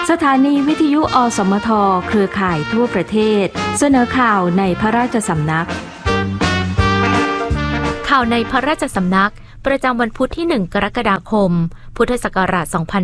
สถานีวิทยุอสมทเครือข่ายทั่วประเทศเสนอข่าวในพระราชสำนักข่าวในพระราชสำนักประจำวันพุธที่1กรกฎาคมพุทธศักราช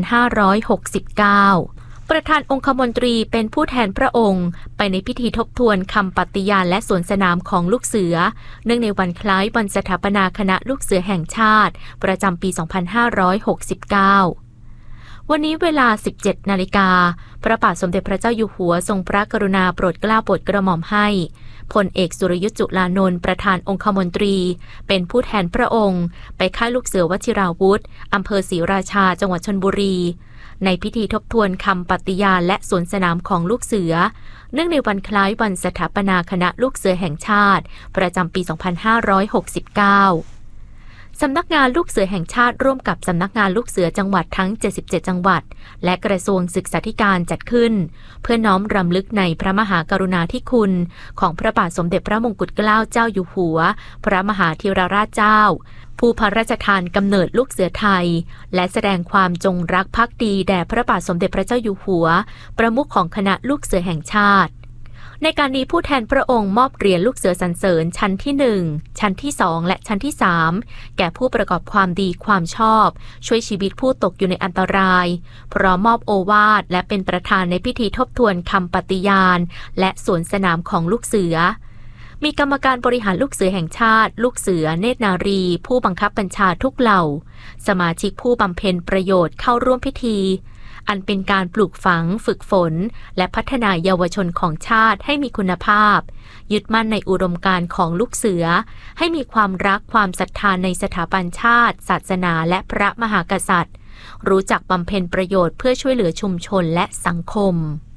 2569ประธานองคมนตรีเป็นผู้แทนพระองค์ไปในพิธีทบทวนคำปฏิญาณและสวนสนามของลูกเสือเนื่องในวันคล้ายวันสถาปนาคณะลูกเสือแห่งชาติประจำปี 2569วันนี้เวลา 17 นาฬิกาพระบาทสมเด็จพระเจ้าอยู่หัวทรงพระกรุณาโปรดเกล้าโปรดกระหม่อมให้พลเอกสุรยุทธจุลานนท์ประธานองคมนตรีเป็นผู้แทนพระองค์ไปค่ายลูกเสือวชิราวุธอำเภอศรีราชาจังหวัดชลบุรีในพิธีทบทวนคำปฏิญาณและสวนสนามของลูกเสือเนื่องในวันคล้ายวันสถาปนาคณะลูกเสือแห่งชาติประจำปี 2569สำนักงานลูกเสือแห่งชาติร่วมกับสำนักงานลูกเสือจังหวัดทั้ง77จังหวัดและกระทรวงศึกษาธิการจัดขึ้นเพื่อน้อมรำลึกในพระมหากรุณาธิคุณของพระบาทสมเด็จพระมงกุฎเกล้าเจ้าอยู่หัวพระมหาธีรราชเจ้าผู้พระราชทานกำเนิดลูกเสือไทยและแสดงความจงรักภักดีแด่พระบาทสมเด็จพระเจ้าอยู่หัวประมุขของคณะลูกเสือแห่งชาติในการนี้ผู้แทนพระองค์มอบเหรียญลูกเสือสรรเสริญชั้นที่1ชั้นที่2และชั้นที่3แก่ผู้ประกอบความดีความชอบช่วยชีวิตผู้ตกอยู่ในอันตรายพร้อมมอบโอวาทและเป็นประธานในพิธีทบทวนคำปฏิญาณและสวนสนามของลูกเสือมีกรรมการบริหารลูกเสือแห่งชาติลูกเสือเนตรนารีผู้บังคับบัญชาทุกเหล่าสมาชิกผู้บำเพ็ญประโยชน์เข้าร่วมพิธีอันเป็นการปลูกฝังฝึกฝนและพัฒนาเยาวชนของชาติให้มีคุณภาพยึดมั่นในอุดมการณ์ของลูกเสือให้มีความรักความศรัทธาในสถาบันชาติศาสนาและพระมหากษัตริย์รู้จักบำเพ็ญประโยชน์เพื่อช่วยเหลือชุมชนและสังคม